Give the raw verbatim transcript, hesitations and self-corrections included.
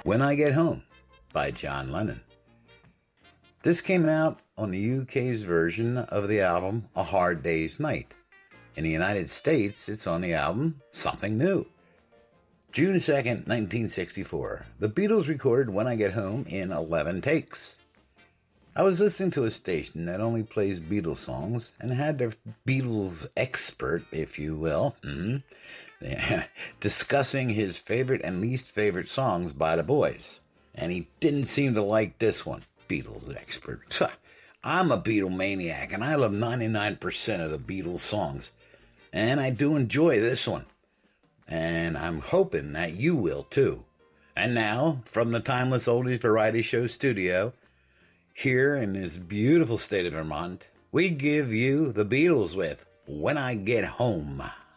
When I Get Home by John Lennon. This came out on the U K's version of the album A Hard Day's Night. In the United States, it's on the album Something New. June second, nineteen sixty-four, the Beatles recorded When I Get Home in eleven takes. I was listening to a station that only plays Beatles songs and had their Beatles expert, if you will, mm-hmm, discussing his favorite and least favorite songs by the boys. And he didn't seem to like this one, Beatles expert. I'm a Beatle maniac, and I love ninety-nine percent of the Beatles songs. And I do enjoy this one. And I'm hoping that you will, too. And now, from the Timeless Oldies Variety Show studio, here in this beautiful state of Vermont, we give you the Beatles with When I Get Home.